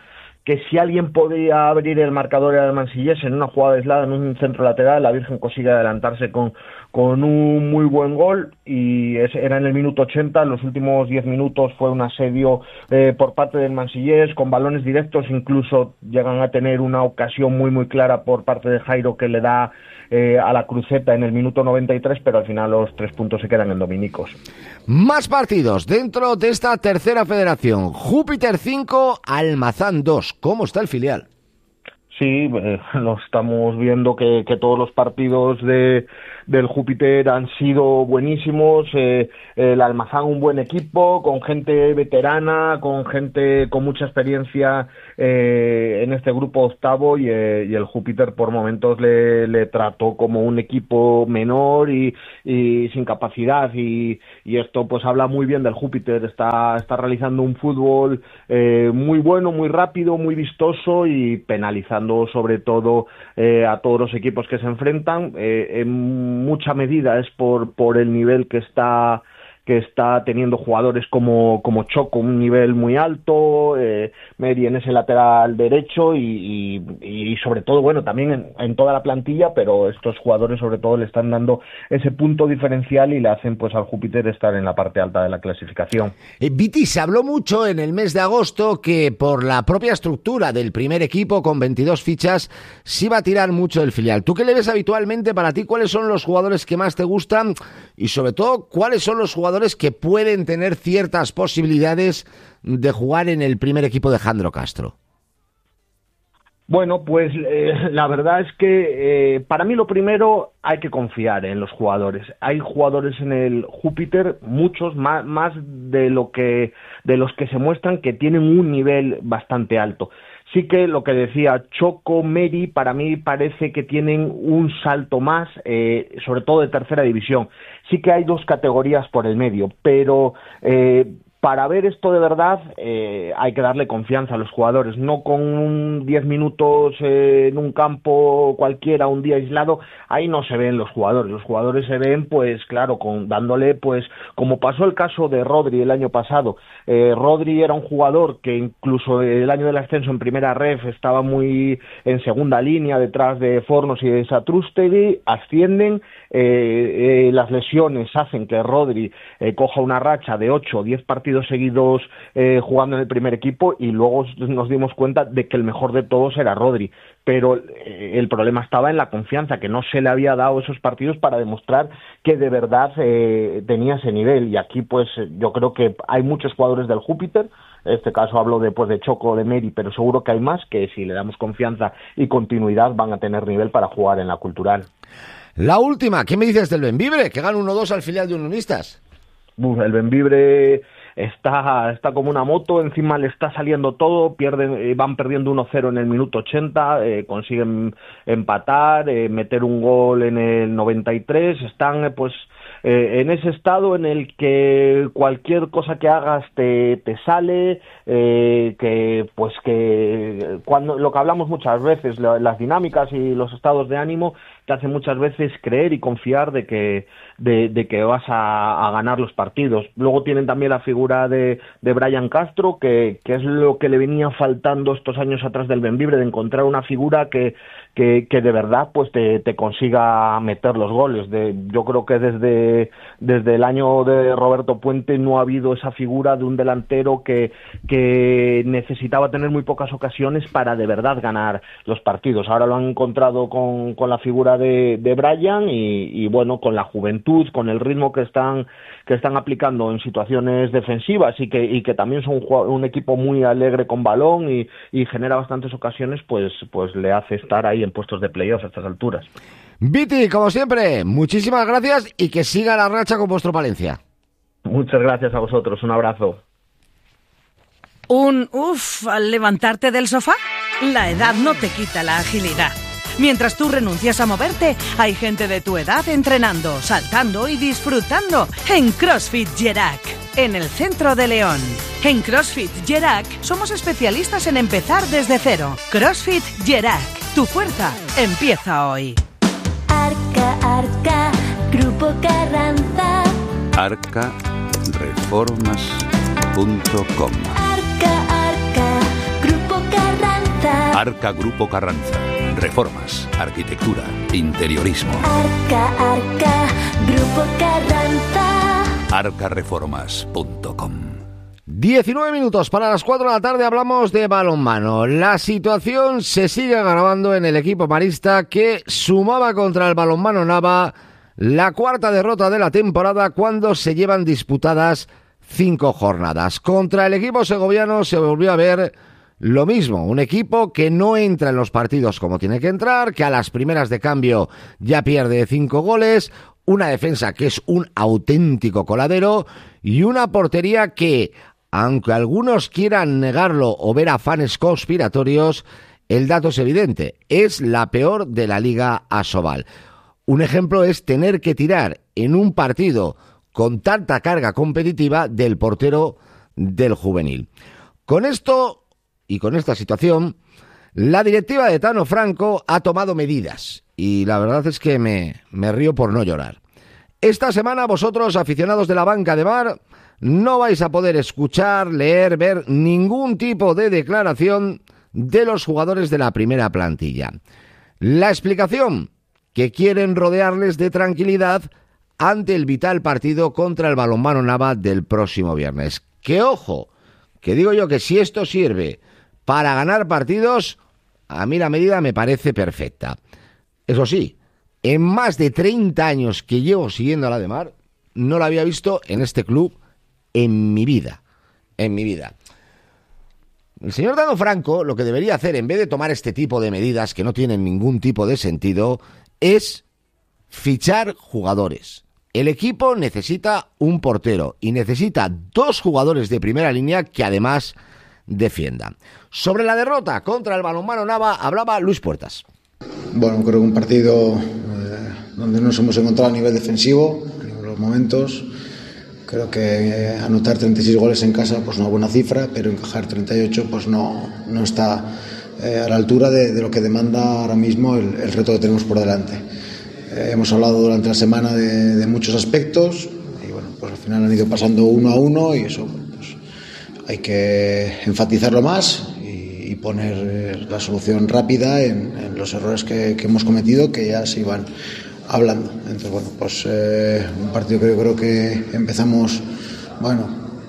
que si alguien podía abrir el marcador era el Mansillés en una jugada aislada, en un centro lateral, la Virgen consigue adelantarse con, con un muy buen gol, y es, era en el minuto ochenta, en los últimos diez minutos fue un asedio eh, por parte del Mansillés, con balones directos, incluso llegan a tener una ocasión muy muy clara por parte de Jairo que le da eh, a la cruceta en el minuto noventa y tres, pero al final los tres puntos se quedan en dominicos. Más partidos dentro de esta tercera federación. Júpiter cinco, Almazán dos. ¿Cómo está el filial? Sí, eh, lo estamos viendo que, que todos los partidos de, del Júpiter han sido buenísimos. Eh, el Almazán un buen equipo, con gente veterana, con gente con mucha experiencia eh, en este grupo octavo, y, eh, y el Júpiter por momentos le, le trató como un equipo menor y, y sin capacidad, y, y esto pues habla muy bien del Júpiter. Está, está realizando un fútbol eh, muy bueno, muy rápido, muy vistoso, y penalizando sobre todo eh, a todos los equipos que se enfrentan. Eh, en mucha medida es por, por el nivel que está que está teniendo jugadores como, como Choco, un nivel muy alto, eh, Meri en ese lateral derecho, y, y, y sobre todo, bueno, también en, en toda la plantilla, pero estos jugadores sobre todo le están dando ese punto diferencial y le hacen pues al Júpiter estar en la parte alta de la clasificación. Eh, Viti, se habló mucho en el mes de agosto que por la propia estructura del primer equipo, con veintidós fichas, se iba a tirar mucho del filial. ¿Tú qué le ves habitualmente? Para ti, ¿cuáles son los jugadores que más te gustan? Y sobre todo, ¿cuáles son los jugadores que pueden tener ciertas posibilidades de jugar en el primer equipo de Jandro Castro? Bueno, pues eh, la verdad es que eh, para mí lo primero, hay que confiar en los jugadores. Hay jugadores en el Júpiter, muchos más, más de lo que de los que se muestran, que tienen un nivel bastante alto. Sí que lo que decía Choco, Meri, para mí parece que tienen un salto más, eh, sobre todo de tercera división. Sí que hay dos categorías por el medio, pero eh, para ver esto de verdad eh, hay que darle confianza a los jugadores, no con diez minutos eh, en un campo cualquiera, un día aislado. Ahí no se ven los jugadores, los jugadores se ven pues claro, con, dándole pues, como pasó el caso de Rodri el año pasado. eh, Rodri era un jugador que incluso el año del ascenso en primera ref estaba muy en segunda línea detrás de Fornos y de Satrústegui, ascienden, eh, eh, las lesiones hacen que Rodri eh, coja una racha de ocho o diez partidos seguidos eh, jugando en el primer equipo, y luego nos dimos cuenta de que el mejor de todos era Rodri, pero eh, el problema estaba en la confianza, que no se le había dado esos partidos para demostrar que de verdad eh, tenía ese nivel. Y aquí pues yo creo que hay muchos jugadores del Júpiter, en este caso hablo después de Choco, de Meri, pero seguro que hay más que si le damos confianza y continuidad van a tener nivel para jugar en la Cultural. La última, ¿qué me dices del Bembibre, que gana uno dos al filial de Unionistas? Uf, el Bembibre está está como una moto, encima le está saliendo todo, pierden, van perdiendo uno cero en el minuto ochenta, eh, consiguen empatar, eh, meter un gol en el noventa y tres, están eh, pues eh, en ese estado en el que cualquier cosa que hagas te, te sale, eh, que pues que cuando lo que hablamos muchas veces, la, las dinámicas y los estados de ánimo te hacen muchas veces creer y confiar de que de, de que vas a, a ganar los partidos. Luego tienen también la figura de, de Brian Castro, que, que es lo que le venía faltando estos años atrás del Bembibre, de encontrar una figura que, que, que de verdad pues te, te consiga meter los goles. De, yo creo que desde, desde el año de Roberto Puente no ha habido esa figura de un delantero que, que necesitaba tener muy pocas ocasiones para de verdad ganar los partidos. Ahora lo han encontrado con, con la figura de, de Brian y, y bueno, con la juventud, con el ritmo que están que están aplicando en situaciones defensivas y que y que también son un, un equipo muy alegre con balón y, y genera bastantes ocasiones, pues pues le hace estar ahí en puestos de playoff a estas alturas. Viti, como siempre, muchísimas gracias y que siga la racha con vuestro Palencia. Muchas gracias a vosotros, un abrazo. Un uff al levantarte del sofá. La edad no te quita la agilidad. Mientras tú renuncias a moverte, hay gente de tu edad entrenando, saltando y disfrutando en CrossFit Gerac, en el centro de León. En CrossFit Gerac somos especialistas en empezar desde cero. CrossFit Gerac, tu fuerza empieza hoy. Arca, Arca, Grupo Carranza. arca reformas punto com. Arca, Arca, Grupo Carranza. Arca Grupo Carranza. Reformas, arquitectura, interiorismo. Arca, Arca, Grupo Carranza. arca reformas punto com. diecinueve minutos para las cuatro de la tarde, hablamos de balonmano. La situación se sigue agravando en el equipo marista, que sumaba contra el Balonmano Nava la cuarta derrota de la temporada cuando se llevan disputadas cinco jornadas. Contra el equipo segoviano se volvió a ver lo mismo, un equipo que no entra en los partidos como tiene que entrar, que a las primeras de cambio ya pierde cinco goles, una defensa que es un auténtico coladero y una portería que, aunque algunos quieran negarlo o ver afanes conspiratorios, el dato es evidente, es la peor de la Liga Asobal. Un ejemplo es tener que tirar en un partido con tanta carga competitiva del portero del juvenil. Con esto y con esta situación, la directiva de Tano Franco ha tomado medidas y la verdad es que me, me río por no llorar. Esta semana vosotros, aficionados de la banca de Mar, no vais a poder escuchar, leer, ver ningún tipo de declaración de los jugadores de la primera plantilla. La explicación: que quieren rodearles de tranquilidad ante el vital partido contra el Balonmano Nava del próximo viernes. Que ojo, que digo yo que si esto sirve para ganar partidos, a mí la medida me parece perfecta. Eso sí, en más de treinta años que llevo siguiendo a la de Mar, no la había visto en este club en mi vida, en mi vida. El señor Tano Franco lo que debería hacer, en vez de tomar este tipo de medidas que no tienen ningún tipo de sentido, es fichar jugadores. El equipo necesita un portero y necesita dos jugadores de primera línea que además defiendan. Sobre la derrota contra el Balonmano Nava hablaba Luis Puertas. Bueno, creo que un partido eh, donde nos hemos encontrado a nivel defensivo, en los momentos. Creo que eh, anotar treinta y seis goles en casa, pues una buena cifra, pero encajar treinta y ocho pues no, no está eh, a la altura de, de lo que demanda ahora mismo el, el reto que tenemos por delante. Eh, hemos hablado durante la semana de, de muchos aspectos y bueno, pues al final han ido pasando uno a uno y eso pues, hay que enfatizarlo más y, y poner eh, la solución rápida en, en los errores que, que hemos cometido, que ya se iban hablando. Entonces, bueno, pues eh, un partido que yo creo que empezamos, bueno,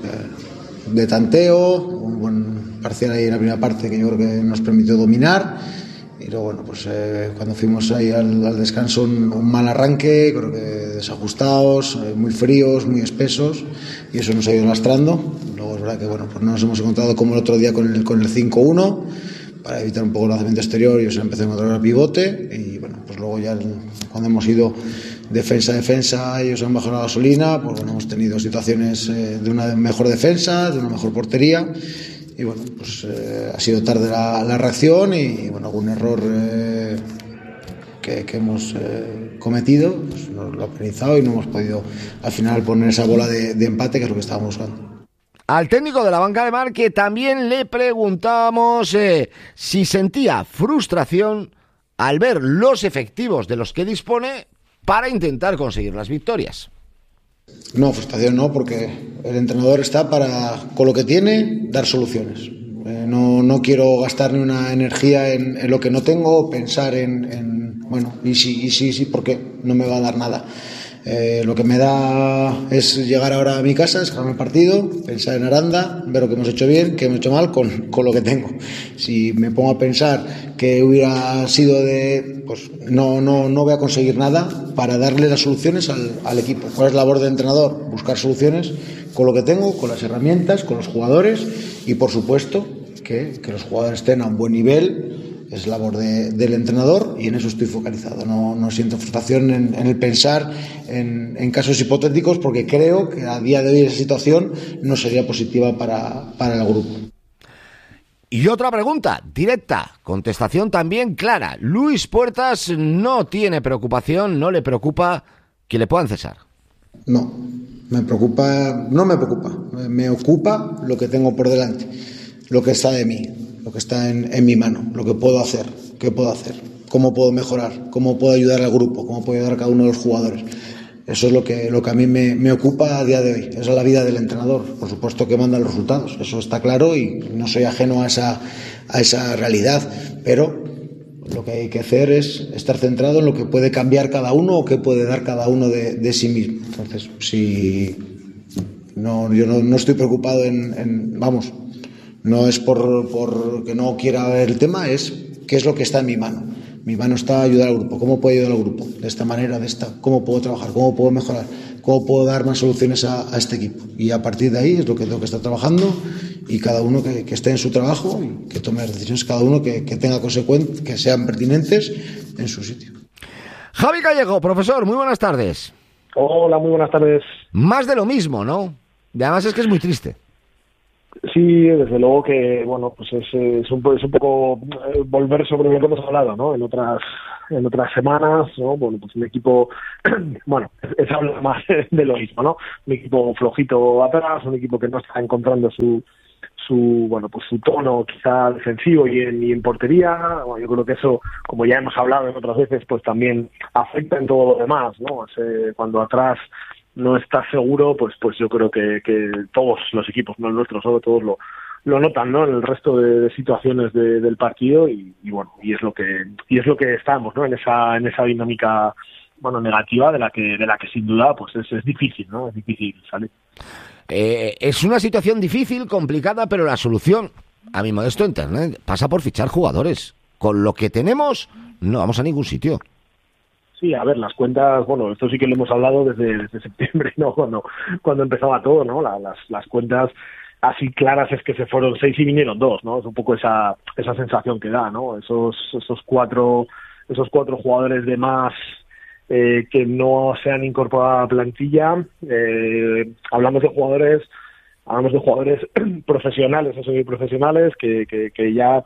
eh, de tanteo, un buen parcial ahí en la primera parte que yo creo que nos permitió dominar. Y luego, bueno, pues eh, cuando fuimos ahí al, al descanso, un, un mal arranque, creo que desajustados, eh, muy fríos, muy espesos, y eso nos ha ido lastrando. Luego es verdad que, bueno, pues no nos hemos encontrado como el otro día con el, con el cinco uno, para evitar un poco el lanzamiento exterior, y se empezó a encontrar el pivote, y bueno, pues luego ya cuando hemos ido defensa a defensa, ellos han bajado la gasolina, pues bueno, hemos tenido situaciones eh, de una mejor defensa, de una mejor portería, y bueno, pues eh, ha sido tarde la, la reacción y bueno, algún error eh, que, que hemos eh, cometido, pues nos lo ha penalizado y no hemos podido al final poner esa bola de, de empate, que es lo que estábamos buscando. Al técnico de la banca de Mar, que también le preguntábamos eh, si sentía frustración al ver los efectivos de los que dispone para intentar conseguir las victorias. No, frustración no, porque el entrenador está para, con lo que tiene, dar soluciones. Eh, no, no quiero gastar ni una energía en, en lo que no tengo, pensar en, en bueno, y sí, y sí, sí, porque no me va a dar nada. Eh, lo que me da es llegar ahora a mi casa, dejarme el partido, pensar en Aranda, ver lo que hemos hecho bien, que hemos hecho mal con, con lo que tengo. Si me pongo a pensar que hubiera sido de, pues no, no, no voy a conseguir nada para darle las soluciones al, al equipo. ¿Cuál es la labor del entrenador? Buscar soluciones con lo que tengo, con las herramientas, con los jugadores y por supuesto que, que los jugadores estén a un buen nivel. Es labor de, del entrenador y en eso estoy focalizado. No, no siento frustración en, en el pensar en, en casos hipotéticos, porque creo que a día de hoy esa situación no sería positiva para, para el grupo. Y otra pregunta, directa, contestación también clara. Luis Puertas no tiene preocupación, no le preocupa que le puedan cesar. No, me preocupa, no me preocupa, me ocupa lo que tengo por delante, lo que está de mí. Lo que está en, en mi mano, lo que puedo hacer, qué puedo hacer, cómo puedo mejorar, cómo puedo ayudar al grupo, cómo puedo ayudar a cada uno de los jugadores. Eso es lo que, lo que a mí me, me ocupa a día de hoy. Esa es la vida del entrenador. Por supuesto que manda los resultados, eso está claro y no soy ajeno a esa, a esa realidad, pero lo que hay que hacer es estar centrado en lo que puede cambiar cada uno o qué puede dar cada uno de, de sí mismo. Entonces, si no, yo no, no estoy preocupado en, en vamos, no es por, por que no quiera ver el tema, es qué es lo que está en mi mano. Mi mano está ayudar al grupo. ¿Cómo puedo ayudar al grupo? De esta manera, de esta. ¿Cómo puedo trabajar? ¿Cómo puedo mejorar? ¿Cómo puedo dar más soluciones a, a este equipo? Y a partir de ahí es lo que tengo que estar trabajando y cada uno que, que esté en su trabajo y que tome las decisiones, cada uno que, que tenga consecuencias, que sean pertinentes en su sitio. Javi Gallego, profesor, muy buenas tardes. Hola, muy buenas tardes. Más de lo mismo, ¿no? Y además es que es muy triste. Sí, desde luego que, bueno, pues es, es, un, es un poco volver sobre lo que hemos hablado, ¿no? En otras en otras semanas, ¿no? Bueno, pues un equipo, bueno, es, es hablar más de lo mismo, ¿no? Un equipo flojito atrás, un equipo que no está encontrando su su bueno pues su tono quizá defensivo y en, y en portería. Bueno, yo creo que eso, como ya hemos hablado en otras veces, pues también afecta en todo lo demás, ¿no? Ese, cuando atrás no está seguro, pues pues yo creo que, que todos los equipos, no el nuestro, solo todos lo lo notan, ¿no? En el resto de, de situaciones de, del partido y, y bueno, y es lo que y es lo que estamos, ¿no? En esa en esa dinámica, bueno, negativa de la que de la que sin duda pues es, es difícil, ¿no? Es difícil salir. Eh, es una situación difícil, complicada, pero la solución, a mi modesto entender, pasa por fichar jugadores. Con lo que tenemos, no vamos a ningún sitio. Sí, a ver, las cuentas, bueno, esto sí que lo hemos hablado desde, desde septiembre, ¿no? Cuando, cuando empezaba todo, ¿no? La, las, las cuentas así claras es que se fueron seis y vinieron dos, ¿no? Es un poco esa, esa sensación que da, ¿no? Esos, esos cuatro, esos cuatro jugadores de más eh, que no se han incorporado a la plantilla. Eh, hablamos de jugadores, hablamos de jugadores profesionales o semiprofesionales que, que, que ya,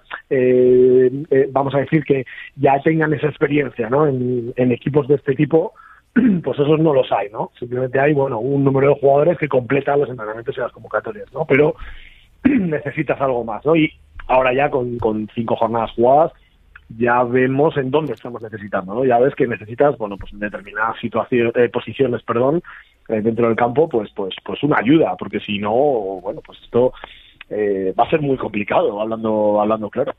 eh, eh, vamos a decir que ya tengan esa experiencia, ¿no? En, en equipos de este tipo, pues esos no los hay, ¿no? Simplemente hay, bueno, un número de jugadores que completan los entrenamientos y las convocatorias, ¿no? Pero necesitas algo más, ¿no? Y ahora ya con, con cinco jornadas jugadas ya vemos en dónde estamos necesitando, ¿no? Ya ves que necesitas, bueno, pues en determinadas situaciones, eh, posiciones, perdón, eh, dentro del campo, pues, pues, pues una ayuda, porque si no, bueno, pues esto eh, va a ser muy complicado, hablando, hablando claro.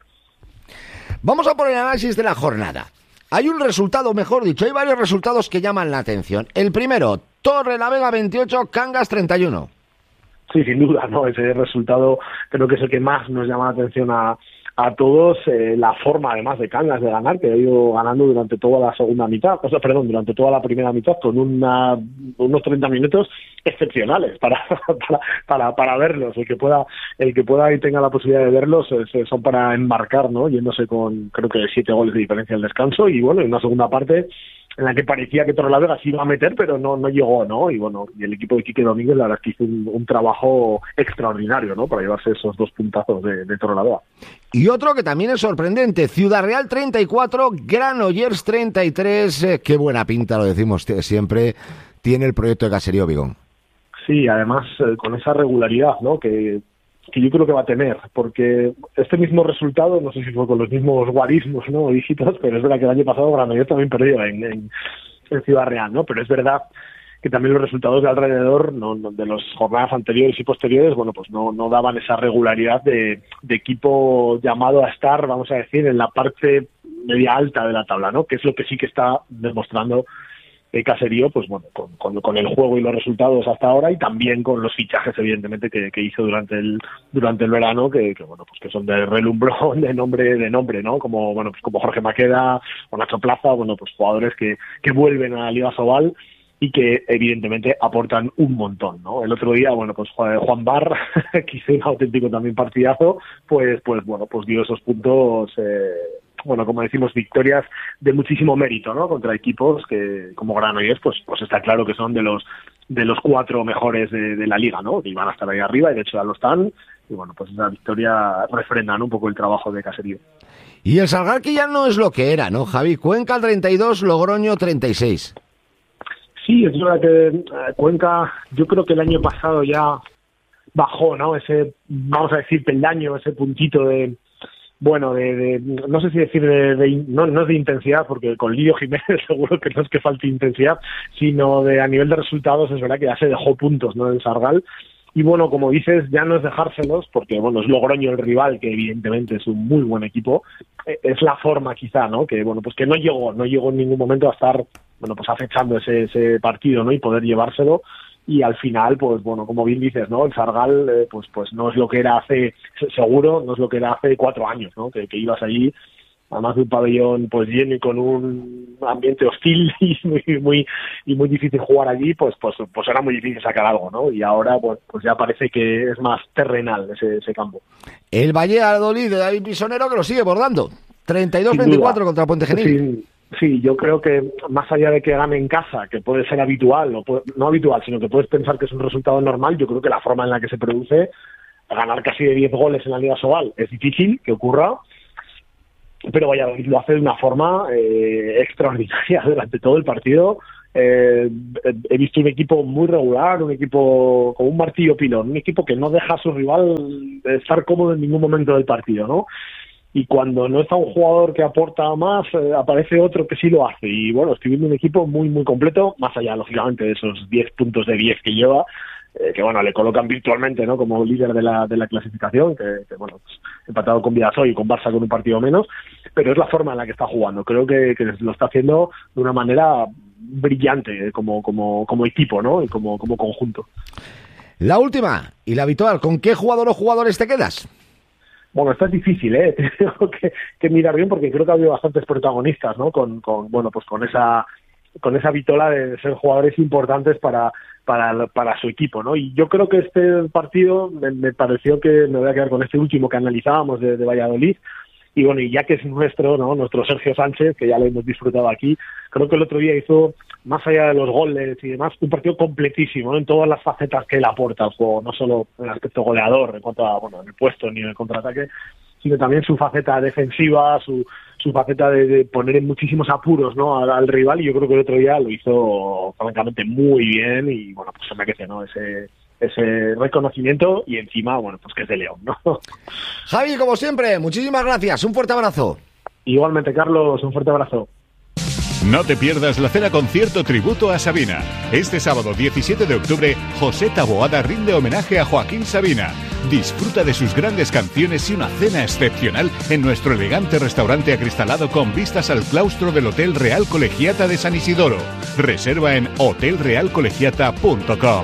Vamos a poner el análisis de la jornada. Hay un resultado, mejor dicho, hay varios resultados que llaman la atención. El primero, Torrelavega veintiocho, Cangas treinta y uno. Sí, sin duda, ¿no? Ese resultado creo que es el que más nos llama la atención a, a todos. Eh, la forma, además, de Cangas de ganar, que ha ido ganando durante toda la segunda mitad, o sea, perdón, durante toda la primera mitad, con una, unos treinta minutos excepcionales para, para, para, para verlos. El que pueda, el que pueda y tenga la posibilidad de verlos es, son para enmarcar, ¿no? Yéndose con, creo que siete goles de diferencia al descanso y, bueno, en una segunda parte en la que parecía que Torrelavega se iba a meter, pero no no llegó, ¿no? Y bueno, y el equipo de Quique Domínguez, la verdad es que hizo un, un trabajo extraordinario, ¿no? Para llevarse esos dos puntazos de, de Torrelavega. Y otro que también es sorprendente, Ciudad Real treinta y cuatro, Granollers treinta y tres. Eh, qué buena pinta, lo decimos siempre, tiene el proyecto de Caserío Vigón. Sí, además, eh, con esa regularidad, ¿no? Que que yo creo que va a tener, porque este mismo resultado, no sé si fue con los mismos guarismos, ¿no? dígitos, pero es verdad que el año pasado Granollers también perdió en, en, en Ciudad Real, ¿no? Pero es verdad que también los resultados de alrededor, no, no, de las jornadas anteriores y posteriores, bueno, pues no, no daban esa regularidad de, de equipo llamado a estar, vamos a decir, en la parte media alta de la tabla, ¿no? Que es lo que sí que está demostrando el Caserío, pues bueno, con, con, con el juego y los resultados hasta ahora, y también con los fichajes, evidentemente, que, que hizo durante el durante el verano, que, que bueno, pues que son de relumbrón, de nombre, de nombre, ¿no? Como bueno, pues como Jorge Maqueda o Nacho Plaza, bueno, pues jugadores que, que vuelven a la Liga Sobal y que evidentemente aportan un montón, ¿no? El otro día, bueno, pues Juan Bar, que hizo un auténtico también partidazo, pues, pues bueno, pues dio esos puntos, eh, bueno, como decimos, victorias de muchísimo mérito, ¿no? Contra equipos que, como Granollers, pues, pues está claro que son de los de los cuatro mejores de, de la liga, ¿no? Que iban a estar ahí arriba y de hecho ya lo están. Y bueno, pues esa victoria refrenda, ¿no? Un poco el trabajo de Caserío. Y el Salgar, que ya no es lo que era, ¿no, Javi? Cuenca treinta y dos, Logroño treinta y seis. Sí, es verdad que eh, Cuenca, yo creo que el año pasado ya bajó, ¿no? Ese, vamos a decir, peldaño, ese puntito de bueno, de, de, no sé si decir de, de no, no es de intensidad, porque con Lío Jiménez seguro que no es que falte intensidad, sino de a nivel de resultados es verdad que ya se dejó puntos, ¿no?, en Sargal. Y bueno, como dices, ya no es dejárselos, porque bueno, es Logroño el rival, que evidentemente es un muy buen equipo. Es la forma quizá, ¿no?, que bueno, pues que no llegó, no llegó en ningún momento a estar, bueno, pues acechando ese, ese partido, ¿no?, y poder llevárselo. Y al final, pues bueno, como bien dices, ¿no?, el Sargal, eh, pues pues no es lo que era hace, seguro, no es lo que era hace cuatro años, ¿no?, que, que ibas allí, además de un pabellón pues lleno y con un ambiente hostil y muy muy y muy difícil jugar allí, pues pues pues era muy difícil sacar algo, ¿no? Y ahora pues, pues ya parece que es más terrenal ese, ese campo. El Valladolid de David Pisonero, que lo sigue bordando, treinta y dos veinticuatro contra Puente Genil. Sí. Sí, yo creo que más allá de que gane en casa, que puede ser habitual, o puede, no habitual, sino que puedes pensar que es un resultado normal, yo creo que la forma en la que se produce, ganar casi de diez goles en la Liga Sobal, es difícil que ocurra, pero Valladolid lo hace de una forma eh, extraordinaria durante todo el partido. Eh, he visto un equipo muy regular, un equipo con un martillo pilón, un equipo que no deja a su rival estar cómodo en ningún momento del partido, ¿no? Y cuando no está un jugador que aporta más, eh, aparece otro que sí lo hace. Y bueno, estoy viendo un equipo muy, muy completo, más allá, lógicamente, de esos diez puntos de diez que lleva, eh, que bueno, le colocan virtualmente, ¿no?, como líder de la, de la clasificación, que, que bueno, pues, empatado con Vidasoy y con Barça con un partido menos, pero es la forma en la que está jugando. Creo que, que lo está haciendo de una manera brillante, como, como, como equipo, ¿no?, y como, como conjunto. La última, y la habitual, ¿con qué jugador o jugadores te quedas? Bueno, esto es difícil, ¿eh? Tengo que, que mirar bien porque creo que ha habido bastantes protagonistas, ¿no? Con, con bueno, pues con esa con esa vitola de ser jugadores importantes para para para su equipo, ¿no? Y yo creo que este partido me, me pareció que me voy a quedar con este último que analizábamos de, de Valladolid. Y bueno, y ya que es nuestro, ¿no?, nuestro Sergio Sánchez, que ya lo hemos disfrutado aquí, creo que el otro día hizo, más allá de los goles y demás, un partido completísimo, ¿no?, en todas las facetas que él aporta al juego, no solo en el aspecto goleador, en cuanto a, bueno, en el puesto ni en el contraataque, sino también su faceta defensiva, su su faceta de, de poner en muchísimos apuros, ¿no?, al, al rival, y yo creo que el otro día lo hizo francamente muy bien, y bueno, pues se merece, ¿no?, ese ese reconocimiento, y encima, bueno, pues que es de León, ¿no? Javi, como siempre, muchísimas gracias, un fuerte abrazo. Igualmente, Carlos, un fuerte abrazo. No te pierdas la cena concierto tributo a Sabina. Este sábado diecisiete de octubre, José Taboada rinde homenaje a Joaquín Sabina. Disfruta de sus grandes canciones y una cena excepcional en nuestro elegante restaurante acristalado con vistas al claustro del Hotel Real Colegiata de San Isidoro. Reserva en hotel real colegiata punto com.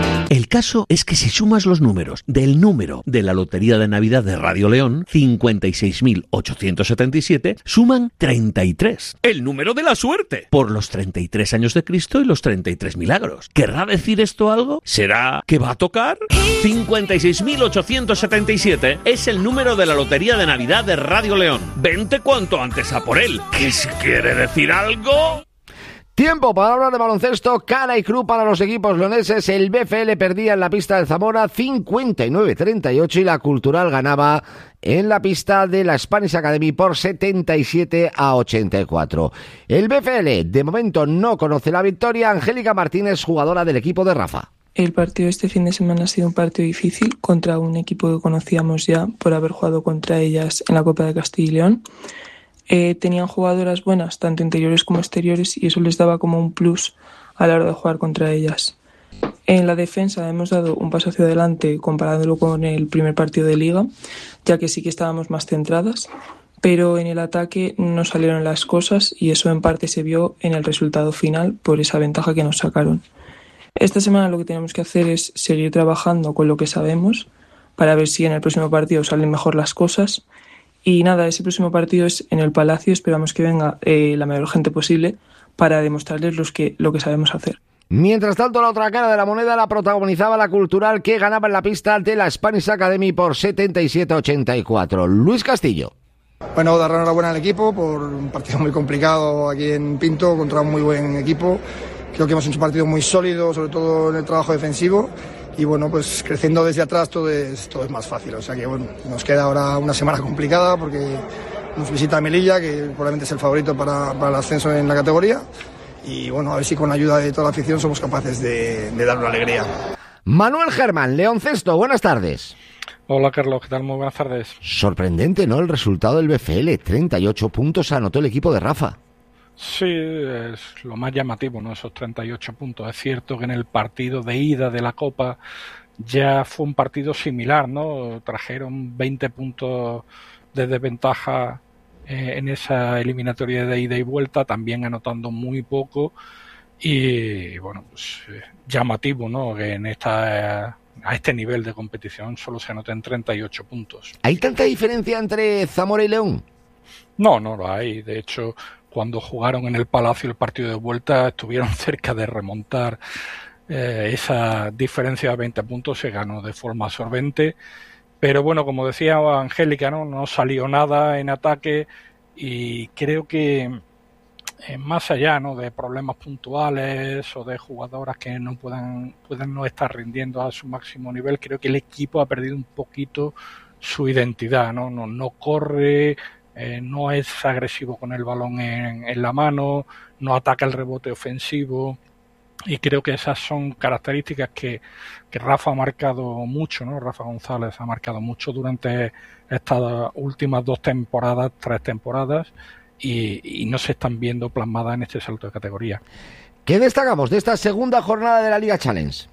El caso es que si sumas los números del número de la Lotería de Navidad de Radio León, cincuenta y seis mil ochocientos setenta y siete, suman treinta y tres. El número de la suerte. Por los treinta y tres años de Cristo y los treinta y tres milagros. ¿Querrá decir esto algo? ¿Será que va a tocar? cincuenta y seis mil ochocientos setenta y siete es el número de la Lotería de Navidad de Radio León. Vente cuanto antes a por él. ¿Que si quiere decir algo? Tiempo para hablar de baloncesto, cara y cruz para los equipos leoneses. El B F L perdía en la pista del Zamora cincuenta y nueve a treinta y ocho y la Cultural ganaba en la pista de la Spanish Academy por setenta y siete a ochenta y cuatro. El B F L de momento no conoce la victoria. Angélica Martínez, jugadora del equipo de Rafa. El partido de este fin de semana ha sido un partido difícil contra un equipo que conocíamos ya por haber jugado contra ellas en la Copa de Castilla y León. Eh, tenían jugadoras buenas, tanto interiores como exteriores, y eso les daba como un plus a la hora de jugar contra ellas. En la defensa hemos dado un paso hacia adelante comparándolo con el primer partido de Liga, ya que sí que estábamos más centradas, pero en el ataque no salieron las cosas y eso en parte se vio en el resultado final por esa ventaja que nos sacaron. Esta semana lo que tenemos que hacer es seguir trabajando con lo que sabemos para ver si en el próximo partido salen mejor las cosas. Y nada, ese próximo partido es en el Palacio, esperamos que venga eh, la mayor gente posible para demostrarles los que, lo que sabemos hacer. Mientras tanto, la otra cara de la moneda la protagonizaba la Cultural, que ganaba en la pista de la Spanish Academy por setenta y siete a ochenta y cuatro. Luis Castillo. Bueno, dar enhorabuena al equipo por un partido muy complicado aquí en Pinto contra un muy buen equipo. Creo que hemos hecho un partido muy sólido, sobre todo en el trabajo defensivo. Y bueno, pues creciendo desde atrás todo es, todo es más fácil. O sea que bueno, nos queda ahora una semana complicada porque nos visita Melilla, que probablemente es el favorito para, para el ascenso en la categoría. Y bueno, a ver si con la ayuda de toda la afición somos capaces de, de dar una alegría. Manuel Germán, Leoncesto, buenas tardes. Hola Carlos, ¿qué tal? Muy buenas tardes. Sorprendente, ¿no? El resultado del B F L, treinta y ocho puntos anotó el equipo de Rafa. Sí, es lo más llamativo, ¿no? Esos treinta y ocho puntos. Es cierto que en el partido de ida de la Copa ya fue un partido similar, ¿no? Trajeron veinte puntos de desventaja eh, en esa eliminatoria de ida y vuelta, también anotando muy poco. Y bueno, pues eh, llamativo, ¿no? Que en esta... Eh, a este nivel de competición solo se anotan treinta y ocho puntos. ¿Hay tanta diferencia entre Zamora y León? No, no lo hay. De hecho, cuando jugaron en el Palacio el partido de vuelta, estuvieron cerca de remontar eh, esa diferencia de veinte puntos, se ganó de forma solvente. Pero bueno, como decía Angélica, no, no salió nada en ataque y creo que eh, más allá, ¿no?, de problemas puntuales o de jugadoras que no puedan, puedan no estar rindiendo a su máximo nivel, creo que el equipo ha perdido un poquito su identidad, ¿no? No, no corre, eh, no es agresivo con el balón en, en la mano, no ataca el rebote ofensivo. Y creo que esas son características que, que Rafa ha marcado mucho, ¿no? Rafa González ha marcado mucho durante estas últimas dos temporadas, tres temporadas, y, y no se están viendo plasmadas en este salto de categoría. ¿Qué destacamos de esta segunda jornada de la Liga Challenge?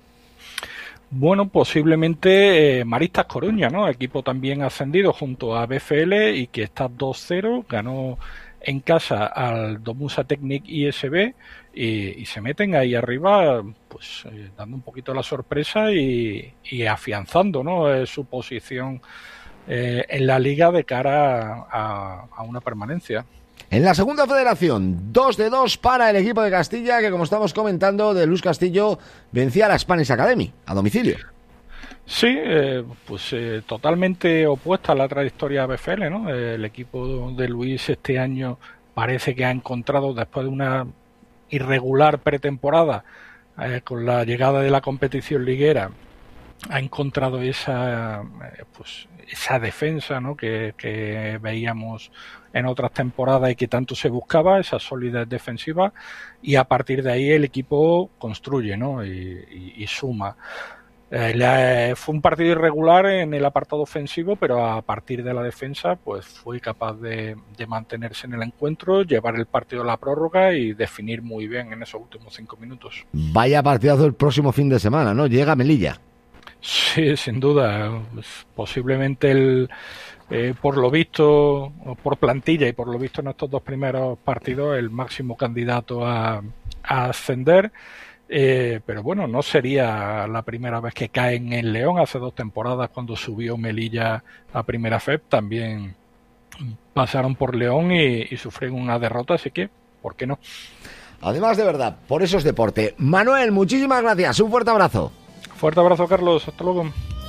Bueno, posiblemente eh, Maristas Coruña, ¿no? Equipo también ascendido junto a B F L y que está dos cero, ganó en casa al Domusa Technic I S B y, y se meten ahí arriba, pues eh, dando un poquito la sorpresa y, y afianzando, ¿no?, eh, su posición eh, en la liga de cara a, a una permanencia. En la segunda federación, dos de dos para el equipo de Castilla, que como estamos comentando, de Luz Castillo vencía a la Spanish Academy a domicilio. Sí, eh, pues eh, totalmente opuesta a la trayectoria de B F L, ¿no? Eh, el equipo de Luis este año parece que ha encontrado, después de una irregular pretemporada, eh, con la llegada de la competición liguera, ha encontrado esa eh, pues esa defensa, ¿no?, que, que veíamos en otras temporadas y que tanto se buscaba, esa solidez defensiva, y a partir de ahí el equipo construye, ¿no?, y, y, y suma. Eh, le, fue un partido irregular en el apartado ofensivo, pero a partir de la defensa pues fue capaz de, de mantenerse en el encuentro, llevar el partido a la prórroga y definir muy bien en esos últimos cinco minutos. Vaya partidazo el próximo fin de semana, ¿no? Llega Melilla. Sí, sin duda. Pues, posiblemente el eh, por lo visto, por plantilla y por lo visto en estos dos primeros partidos, el máximo candidato a, a ascender. Eh, pero bueno, no sería la primera vez que caen en León. Hace dos temporadas, cuando subió Melilla a Primera F E P, también pasaron por León y, y sufrieron una derrota, así que, ¿por qué no? Además, de verdad, por eso es deporte. Manuel, muchísimas gracias, un fuerte abrazo. Fuerte abrazo, Carlos, hasta luego.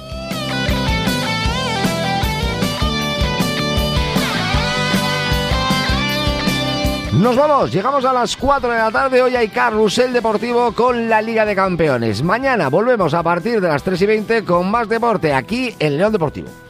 Nos vamos, llegamos a las cuatro de la tarde, hoy hay carrusel deportivo con la Liga de Campeones. Mañana volvemos a partir de las tres y veinte con más deporte aquí en León Deportivo.